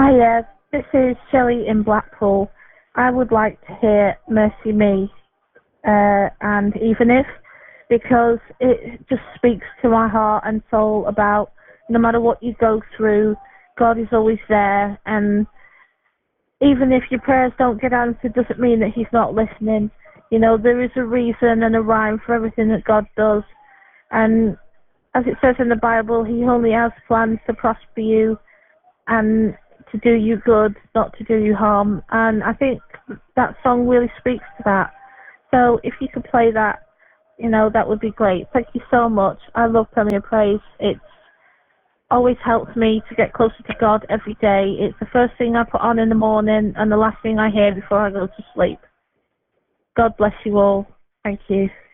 Hiya, this is Shelley in Blackpool. I would like to hear Mercy Me and Even If, because it just speaks to my heart and soul about no matter what you go through, God is always there, and even if your prayers don't get answered doesn't mean that He's not listening. You know, there is a reason and a rhyme for everything that God does, and as it says in the Bible, He only has plans to prosper you and to do you good, not to do you harm. And I think that song really speaks to that. So if you could play that, that would be great. Thank you so much. I love Premier Praise. It always helps me to get closer to God every day. It's the first thing I put on in the morning and the last thing I hear before I go to sleep. God bless you all. Thank you.